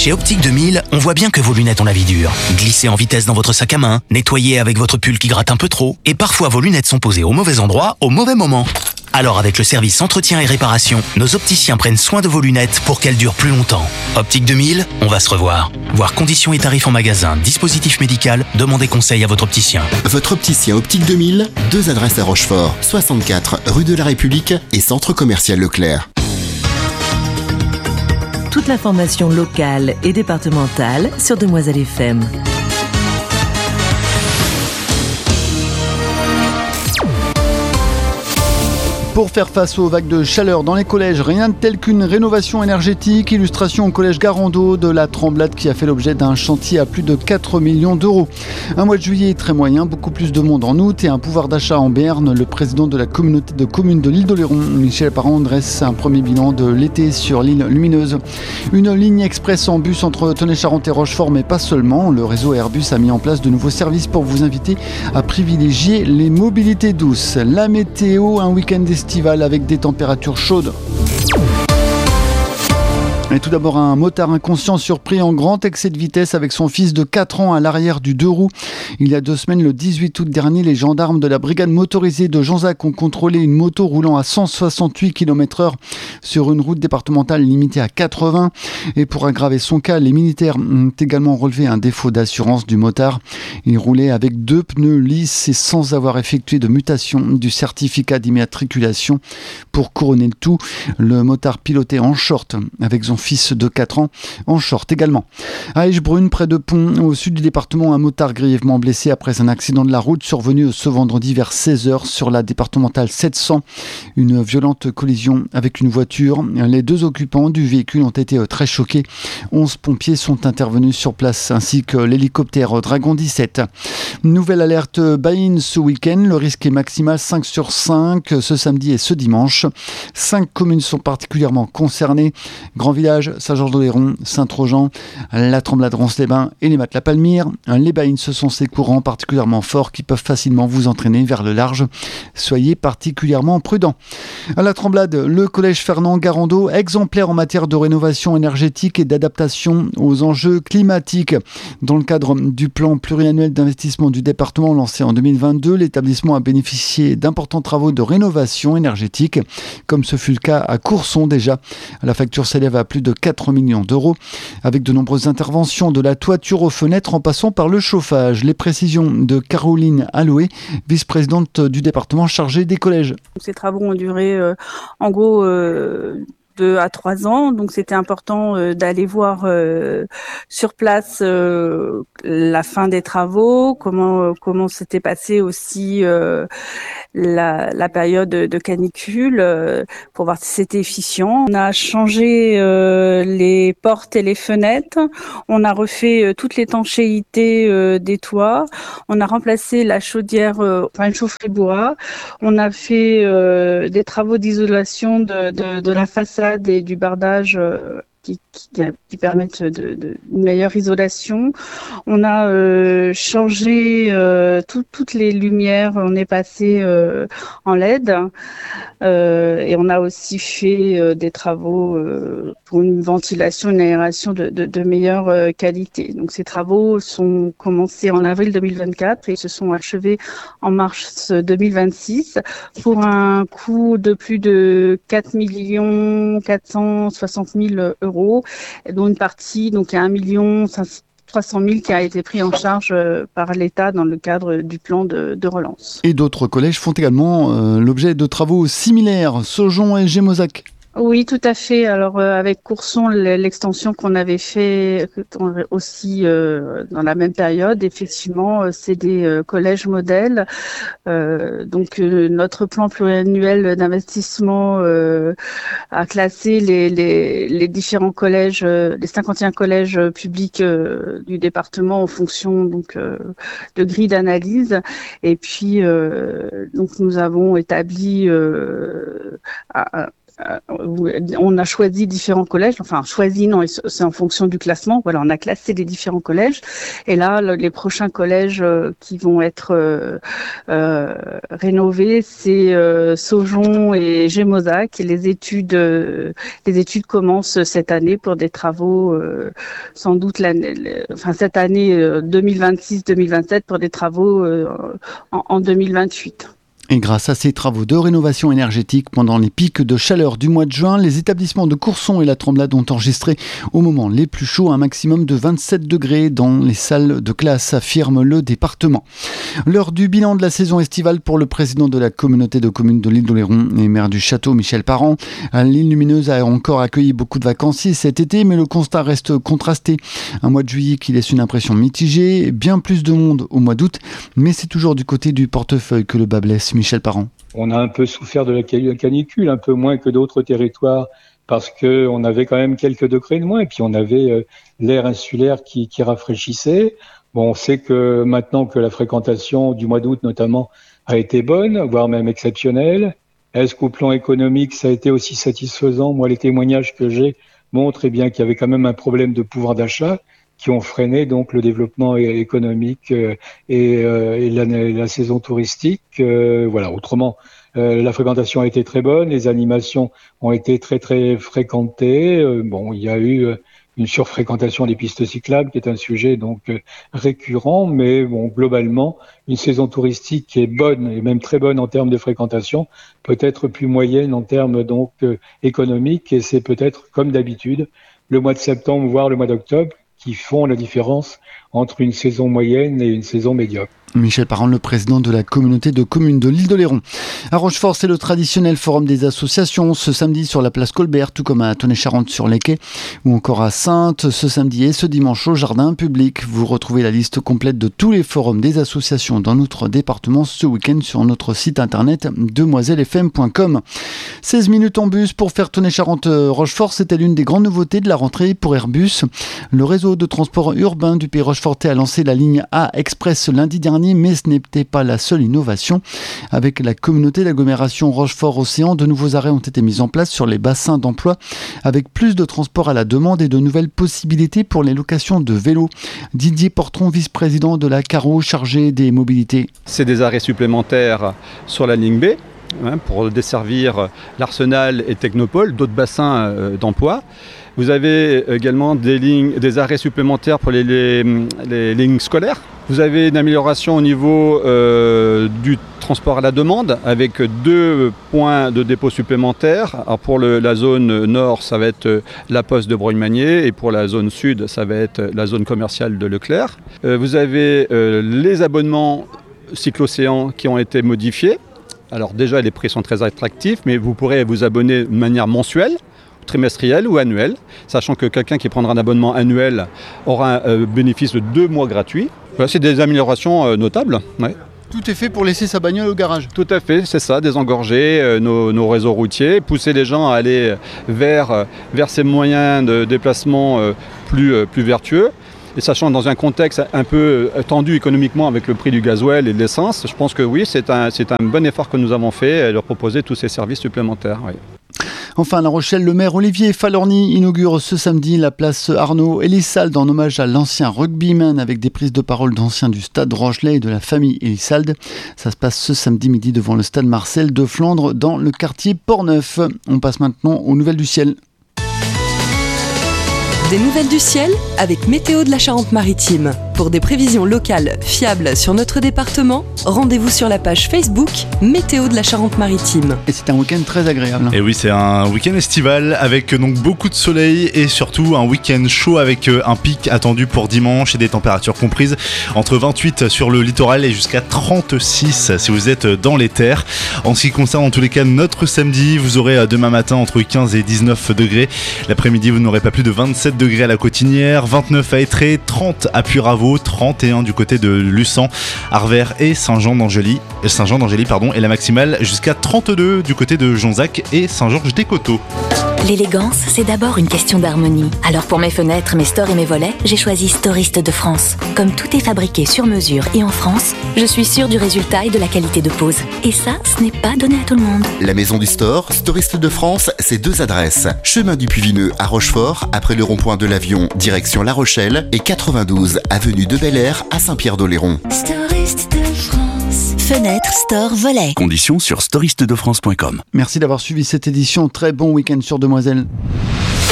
Chez Optique 2000, on voit bien que vos lunettes ont la vie dure. Glissez en vitesse dans votre sac à main, nettoyez avec votre pull qui gratte un peu trop, et parfois vos lunettes sont posées au mauvais endroit, au mauvais moment. Alors avec le service entretien et réparation, nos opticiens prennent soin de vos lunettes pour qu'elles durent plus longtemps. Optique 2000, on va se revoir. Voir conditions et tarifs en magasin, dispositif médical, demandez conseil à votre opticien. Votre opticien Optique 2000, 2 adresses à Rochefort, 64 rue de la République et centre commercial Leclerc. Toute l'information locale et départementale sur Demoiselle FM. Pour faire face aux vagues de chaleur dans les collèges, rien de tel qu'une rénovation énergétique. Illustration au collège Garando de la Tremblade qui a fait l'objet d'un chantier à plus de 4 millions d'euros. Un mois de juillet très moyen, beaucoup plus de monde en août et un pouvoir d'achat en berne. Le président de la communauté de communes de l'île d'Oléron, Michel Parent, dresse un premier bilan de l'été sur l'île lumineuse. Une ligne express en bus entre Tenay-Charente et Rochefort, mais pas seulement. Le réseau Airbus a mis en place de nouveaux services pour vous inviter à privilégier les mobilités douces. La météo, un week-end estival avec des températures chaudes. Et tout d'abord, un motard inconscient surpris en grand excès de vitesse avec son fils de 4 ans à l'arrière du 2 roues. Il y a 2 semaines, le 18 août dernier, les gendarmes de la brigade motorisée de Jonzac ont contrôlé une moto roulant à 168 km/h sur une route départementale limitée à 80. Et pour aggraver son cas, les militaires ont également relevé un défaut d'assurance du motard. Il roulait avec 2 pneus lisses et sans avoir effectué de mutation du certificat d'immatriculation. Pour couronner le tout, le motard pilotait en short avec son fils de 4 ans en short également. À Echebrune, près de Pont, au sud du département, un motard grièvement blessé après un accident de la route survenu ce vendredi vers 16h sur la départementale 700. Une violente collision avec une voiture. Les 2 occupants du véhicule ont été très choqués. 11 pompiers sont intervenus sur place ainsi que l'hélicoptère Dragon 17. Nouvelle alerte buy-in ce week-end. Le risque est maximal 5 sur 5 ce samedi et ce dimanche. 5 communes sont particulièrement concernées. Grand Village, Saint-Georges-d'Oléron, Saint-Trojan, la Tremblade, Ronces-les-Bains et les Maths-la-Palmyre. Les buy-in, ce sont ces courants particulièrement forts qui peuvent facilement vous entraîner vers le large. Soyez particulièrement prudents. À la Tremblade, le collège Fernand Garando, exemplaire en matière de rénovation énergétique et d'adaptation aux enjeux climatiques. Dans le cadre du plan pluriannuel d'investissement du département lancé en 2022, l'établissement a bénéficié d'importants travaux de rénovation énergétique, comme ce fut le cas à Courson déjà. La facture s'élève à plus de 4 millions d'euros, avec de nombreuses interventions de la toiture aux fenêtres en passant par le chauffage. Les précisions de Caroline Alloué, vice-présidente du département chargée des collèges. Ces travaux ont duré en gros 2 à 3 ans, donc c'était important d'aller voir sur place la fin des travaux, comment s'était passé aussi la période de canicule pour voir si c'était efficient. On a changé les portes et les fenêtres, on a refait toute l'étanchéité des toits, on a remplacé la chaudière, une chaufferie bois, on a fait des travaux d'isolation de la façade et du bardage qui permettent une meilleure isolation. On a changé toutes les lumières, on est passé en LED et on a aussi fait des travaux pour une ventilation, une aération de meilleure qualité. Donc ces travaux sont commencés en avril 2024 et se sont achevés en mars 2026 pour un coût de plus de 4 460 000 euros, dont une partie, donc à 1 300 000 qui a été pris en charge par l'État dans le cadre du plan de relance. Et d'autres collèges font également l'objet de travaux similaires, Saujon et Gémozac. Oui, tout à fait. Alors avec Courson, l'extension qu'on avait fait aussi dans la même période, effectivement, c'est des collèges modèles. Donc notre plan pluriannuel d'investissement a classé les différents collèges, les 51 collèges publics du département en fonction donc de grilles d'analyse. Et puis donc nous avons établi on a choisi différents collèges, c'est en fonction du classement. Voilà, on a classé les différents collèges. Et là, les prochains collèges qui vont être rénovés, c'est Saujon et Gémozac. Et les études commencent cette année pour des travaux, sans doute cette année 2026-2027 pour des travaux en 2028. Et grâce à ces travaux de rénovation énergétique pendant les pics de chaleur du mois de juin, les établissements de Courson et la Tremblade ont enregistré au moment les plus chauds un maximum de 27 degrés dans les salles de classe, affirme le département. L'heure du bilan de la saison estivale pour le président de la communauté de communes de l'île d'Oléron et maire du château, Michel Parent. L'île lumineuse a encore accueilli beaucoup de vacanciers cet été, mais le constat reste contrasté. Un mois de juillet qui laisse une impression mitigée, bien plus de monde au mois d'août, mais c'est toujours du côté du portefeuille que le bas blesse. Michel Parent. On a un peu souffert de la canicule, un peu moins que d'autres territoires, parce qu'on avait quand même quelques degrés de moins, et puis on avait l'air insulaire qui rafraîchissait. Bon, on sait que maintenant que la fréquentation du mois d'août notamment a été bonne, voire même exceptionnelle. Est-ce qu'au plan économique, ça a été aussi satisfaisant ? Moi, les témoignages que j'ai montrent bien qu'il y avait quand même un problème de pouvoir d'achat qui ont freiné donc le développement économique et la saison touristique. Voilà. Autrement, la fréquentation a été très bonne, les animations ont été très très fréquentées. Il y a eu une surfréquentation des pistes cyclables qui est un sujet donc récurrent, mais globalement, une saison touristique qui est bonne et même très bonne en termes de fréquentation, peut-être plus moyenne en termes donc économiques, et c'est peut-être comme d'habitude le mois de septembre voire le mois d'octobre qui font la différence entre une saison moyenne et une saison médiocre. Michel Parent, le président de la communauté de communes de l'île d'Oléron. À Rochefort, c'est le traditionnel forum des associations ce samedi sur la place Colbert, tout comme à Tonnay-Charente sur les quais, ou encore à Saintes ce samedi et ce dimanche au jardin public. Vous retrouvez la liste complète de tous les forums des associations dans notre département ce week-end sur notre site internet demoisellefm.com. 16 minutes en bus pour faire Tonnay-Charente-Rochefort, c'était l'une des grandes nouveautés de la rentrée pour Airbus. Le réseau de transport urbain du Pays Rochefortais a lancé la ligne A Express lundi dernier, mais ce n'était pas la seule innovation. Avec la communauté d'agglomération Rochefort-Océan, de nouveaux arrêts ont été mis en place sur les bassins d'emploi, avec plus de transport à la demande et de nouvelles possibilités pour les locations de vélos. Didier Portron, vice-président de la CARO, chargé des mobilités. C'est des arrêts supplémentaires sur la ligne B, pour desservir l'Arsenal et Technopole, d'autres bassins d'emploi. Vous avez également des arrêts supplémentaires pour les lignes scolaires. Vous avez une amélioration au niveau du transport à la demande avec 2 points de dépôt supplémentaires. Alors pour la zone nord, ça va être la poste de Brognes-Magnier, et pour la zone sud, ça va être la zone commerciale de Leclerc. Vous avez les abonnements Cyclocéan qui ont été modifiés. Alors déjà, les prix sont très attractifs, mais vous pourrez vous abonner de manière mensuelle, trimestrielle ou annuelle, sachant que quelqu'un qui prendra un abonnement annuel aura un bénéfice de 2 mois gratuits. Voilà, c'est des améliorations notables. Ouais. Tout est fait pour laisser sa bagnole au garage. Tout à fait, c'est ça, désengorger nos réseaux routiers, pousser les gens à aller vers ces moyens de déplacement plus vertueux. Et sachant dans un contexte un peu tendu économiquement avec le prix du gasoil et de l'essence, je pense que oui, c'est un bon effort que nous avons fait, de leur proposer tous ces services supplémentaires. Oui. Enfin, à La Rochelle, le maire Olivier Falorni inaugure ce samedi la place Arnaud Elissalde en hommage à l'ancien rugbyman, avec des prises de parole d'anciens du stade Rochelet et de la famille Elissalde. Ça se passe ce samedi midi devant le stade Marcel de Flandre dans le quartier Portneuf. On passe maintenant aux nouvelles du ciel. Des nouvelles du ciel avec Météo de la Charente-Maritime. Pour des prévisions locales fiables sur notre département, rendez-vous sur la page Facebook Météo de la Charente-Maritime. Et c'est un week-end très agréable. Et oui, c'est un week-end estival avec donc beaucoup de soleil et surtout un week-end chaud avec un pic attendu pour dimanche et des températures comprises entre 28 sur le littoral et jusqu'à 36 si vous êtes dans les terres. En ce qui concerne en tous les cas notre samedi, vous aurez demain matin entre 15 et 19 degrés. L'après-midi, vous n'aurez pas plus de 27 degrés à la Cotinière, 29 à Étré, 30 à Puyraveau travaux, 31 du côté de Luçan, Arvers et Saint-Jean-d'Angély, et la maximale jusqu'à 32 du côté de Jonzac et Saint-Georges-des-Coteaux. L'élégance, c'est d'abord une question d'harmonie. Alors pour mes fenêtres, mes stores et mes volets, j'ai choisi Storiste de France. Comme tout est fabriqué sur mesure et en France, je suis sûre du résultat et de la qualité de pose. Et ça, ce n'est pas donné à tout le monde. La maison du store, Storiste de France, c'est 2 adresses. Chemin du Puy-Vineux à Rochefort, après le rond-point de l'Avion, direction La Rochelle, et 92 avenue de Bel-Air à Saint-Pierre-d'Oléron. Storiste de France. Fenêtre, store, volet. Conditions sur storistedefrance.com. Merci d'avoir suivi cette édition. Très bon week-end sur Demoiselle.